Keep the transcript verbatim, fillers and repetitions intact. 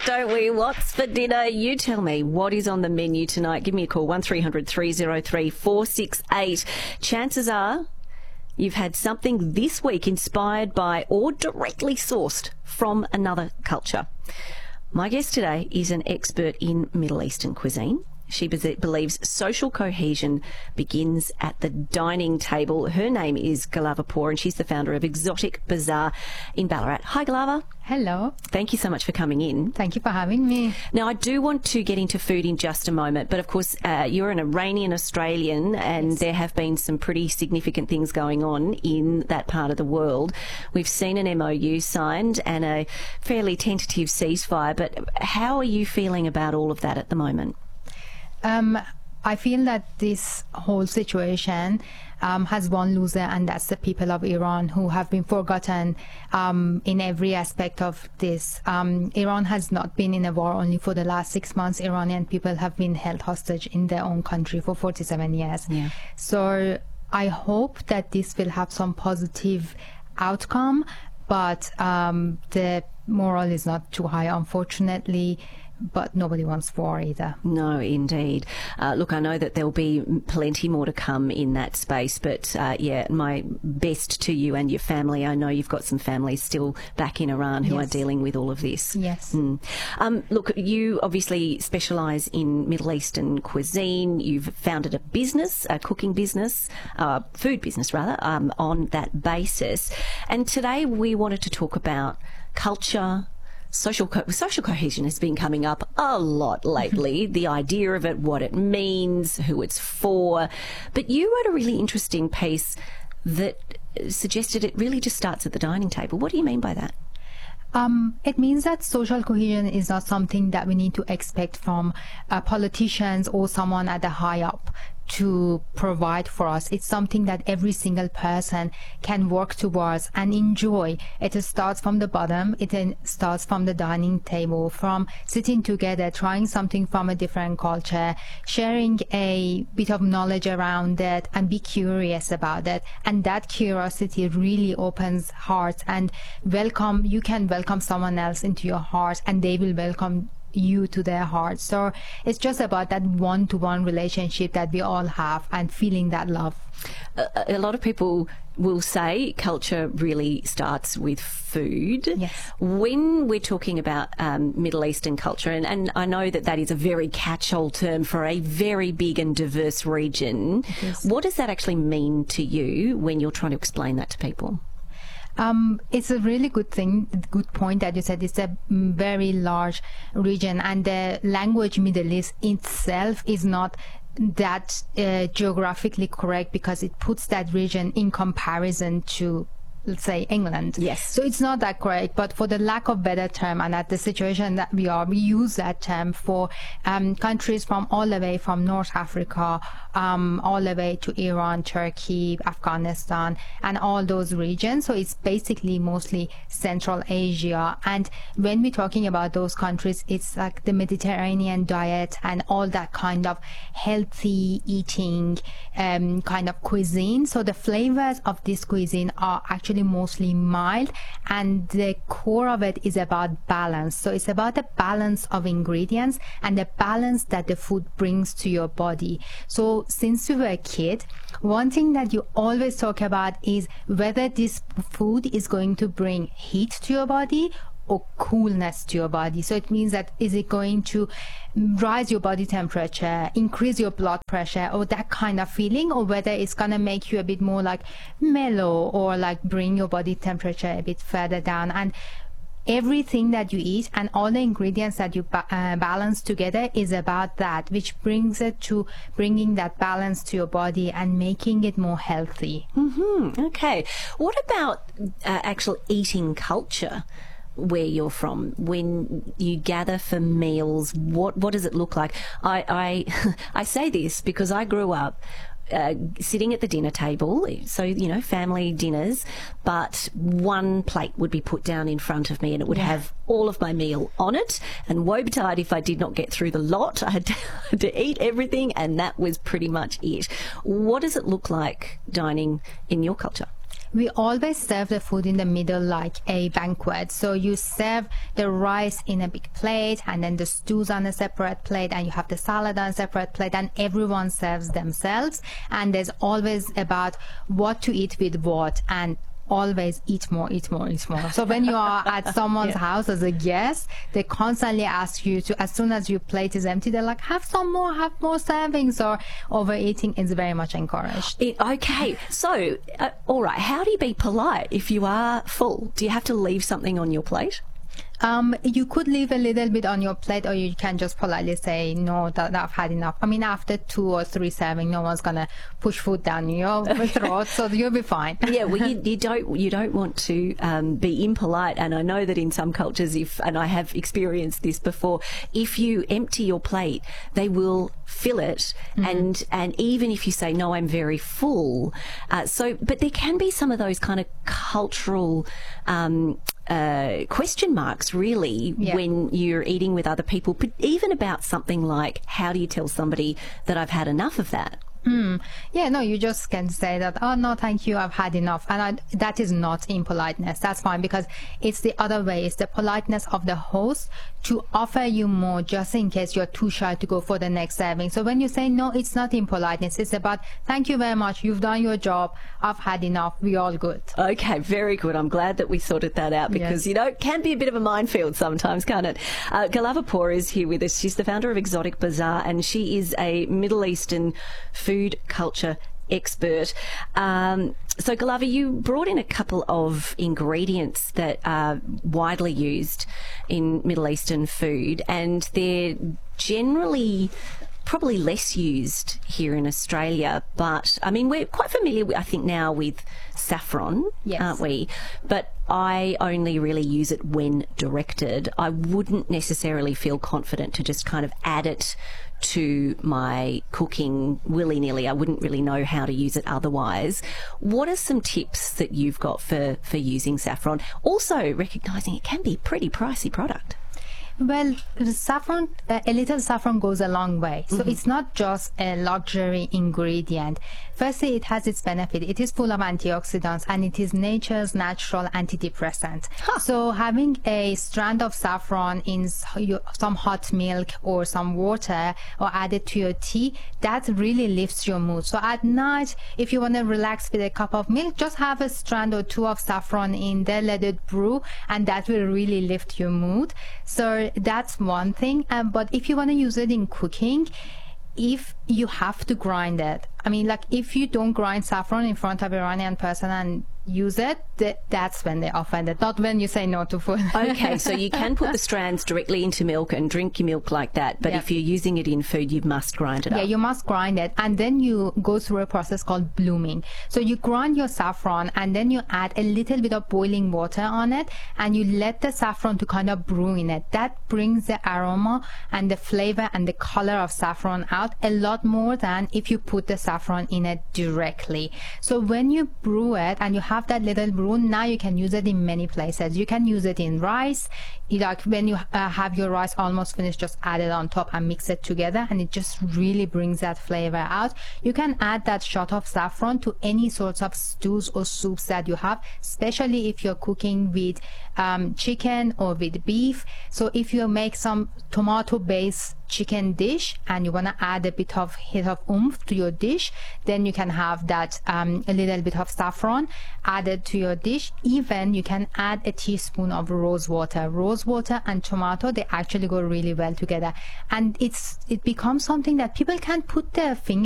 don't we? What's for dinner? You tell me what is on the menu tonight. Give me a call, one three hundred three oh three four six eight. Chances are you've had something this week inspired by or directly sourced from another culture. My guest today is an expert in Middle Eastern cuisine. She be- believes social cohesion begins at the dining table. Her name is Gulava Poor, and she's the founder of Exotic Bazaar in Ballarat. Hi, Gulava. Hello. Thank you so much for coming in. Thank you for having me. Now, I do want to get into food in just a moment, but of course, uh, you're an Iranian Australian, and yes. There have been some pretty significant things going on in that part of the world. We've seen an M O U signed and a fairly tentative ceasefire, but how are you feeling about all of that at the moment? Um, I feel that this whole situation um, has one loser, and that's the people of Iran, who have been forgotten um, in every aspect of this. Um, Iran has not been in a war only for the last six months. Iranian people have been held hostage in their own country for forty-seven years. Yeah. So I hope that this will have some positive outcome, but um, the moral is not too high, unfortunately. But nobody wants war either. No, indeed. Uh, look, I know that there'll be plenty more to come in that space, but uh, yeah, my best to you and your family. I know you've got some families still back in Iran who yes. are dealing with all of this. Yes. Mm. Um, look, you obviously specialise in Middle Eastern cuisine. You've founded a business, a cooking business, uh, food business rather, um, on that basis. And today we wanted to talk about culture. Social co- social cohesion has been coming up a lot lately, the idea of it, what it means, who it's for. But you wrote a really interesting piece that suggested it really just starts at the dining table. What do you mean by that? Um, it means that social cohesion is not something that we need to expect from uh, politicians or someone at the high up to provide for us. It's something that every single person can work towards and enjoy. It starts from the bottom. It then starts from the dining table, from sitting together, trying something from a different culture, sharing a bit of knowledge around it, and be curious about it. And that curiosity really opens hearts, and welcome, you can welcome someone else into your heart, and they will welcome you to their heart. So it's just about that one-to-one relationship that we all have and feeling that love. A, a lot of people will say culture really starts with food. Yes. When we're talking about um, Middle Eastern culture, and, and I know that that is a very catch-all term for a very big and diverse region, what does that actually mean to you when you're trying to explain that to people? Um, it's a really good thing, good point that you said. It's a very large region, and the language Middle East itself is not that uh, geographically correct, because it puts that region in comparison to, let's say, England. Yes. So it's not that correct, but for the lack of better term, and at the situation that we are, we use that term for um, countries from all the way from North Africa, um, all the way to Iran, Turkey, Afghanistan, and all those regions. So it's basically mostly Central Asia. And when we're talking about those countries, it's like the Mediterranean diet and all that kind of healthy eating um, kind of cuisine. So the flavors of this cuisine are actually mostly mild, and the core of it is about balance. So it's about the balance of ingredients and the balance that the food brings to your body. So since you were a kid, one thing that you always talk about is whether this food is going to bring heat to your body or coolness to your body. So it means that is it going to rise your body temperature, increase your blood pressure, or that kind of feeling, or whether it's gonna make you a bit more like mellow, or like bring your body temperature a bit further down. And everything that you eat and all the ingredients that you ba- uh, balance together is about that, which brings it to bringing that balance to your body and making it more healthy. Mm-hmm. Okay. What about uh, actual eating culture where you're from? When you gather for meals, what what does it look like? I I, I say this because I grew up Uh, sitting at the dinner table, so, you know, family dinners, but one plate would be put down in front of me, and it would yeah. have all of my meal on it, and woe betide if I did not get through the lot. I had to, had to eat everything, and that was pretty much it. What does it look like dining in your culture? we always serve the food in the middle like a banquet. So you serve the rice in a big plate, and then the stews on a separate plate, and you have the salad on a separate plate, and everyone serves themselves. And there's always about what to eat with what, and always eat more, eat more, eat more. So when you are at someone's yeah. house as a guest, they constantly ask you to, as soon as your plate is empty, they're like, have some more, have more servings, or overeating is very much encouraged. It, okay, so, uh, all right, how do you be polite if you are full? Do you have to leave something on your plate? Um, you could leave a little bit on your plate, or you can just politely say, no, that, that I've had enough. I mean, after two or three serving, no one's going to push food down your throat, so you'll be fine. Yeah, well, you, you don't you don't want to um, be impolite, and I know that in some cultures, if and I have experienced this before, if you empty your plate, they will fill it, mm-hmm. and and even if you say, no, I'm very full, uh, so, but there can be some of those kind of cultural um, uh, question marks, really, yeah. when you're eating with other people, but even about something like, how do you tell somebody that I've had enough of that? Mm. Yeah, no, you just can say that, oh, no, thank you, I've had enough. And I, that is not impoliteness. That's fine, because it's the other way. It's the politeness of the host to offer you more just in case you're too shy to go for the next serving. So when you say, no, it's not impoliteness. It's about, thank you very much. You've done your job. I've had enough. We're all good. Okay, very good. I'm glad that we sorted that out, because, yes. you know, it can be a bit of a minefield sometimes, can't it? Uh, Gulava Poor is here with us. She's the founder of Exotic Bazaar, and she is a Middle Eastern food food culture expert. Um, so, Gulava, you brought in a couple of ingredients that are widely used in Middle Eastern food, and they're generally probably less used here in Australia, but I mean, we're quite familiar, I think, now with saffron, yes. aren't we? But I only really use it when directed. I wouldn't necessarily feel confident to just kind of add it to my cooking willy-nilly. I wouldn't really know how to use it otherwise. What are some tips that you've got for, for using saffron? Also recognising it can be a pretty pricey product. Well, the saffron, uh, a little saffron goes a long way. So mm-hmm. it's not just a luxury ingredient. Firstly, it has its benefit. It is full of antioxidants, and it is nature's natural antidepressant. Huh. So having a strand of saffron in some hot milk or some water, or added to your tea, that really lifts your mood. So at night, if you want to relax with a cup of milk, just have a strand or two of saffron in there, let it brew, and that will really lift your mood. So that's one thing. Um, but if you want to use it in cooking, if you have to grind it, I mean, like, if you don't grind saffron in front of an Iranian person and use it, th- that's when they're offended, not when you say no to food. Okay, so you can put the strands directly into milk and drink your milk like that, but yep. if you're using it in food, you must grind it yeah, up. Yeah, you must grind it, and then you go through a process called blooming. So you grind your saffron, and then you add a little bit of boiling water on it, and you let the saffron to kind of brew in it. That brings the aroma and the flavor and the color of saffron out a lot more than if you put the saffron in it directly. So when you brew it and you have that little brew, now you can use it in many places. You can use it in rice. You, like, when you uh, have your rice almost finished, just add it on top and mix it together, and it just really brings that flavor out. You can add that shot of saffron to any sorts of stews or soups that you have, especially if you're cooking with um, chicken or with beef. So if you make some tomato based chicken dish and you want to add a bit of hit of oomph to your dish, then you can have that um, a little bit of saffron added to your dish. Even you can add a teaspoon of rose water. Rose water and tomato, they actually go really well together, and it's it becomes something that people can put their finger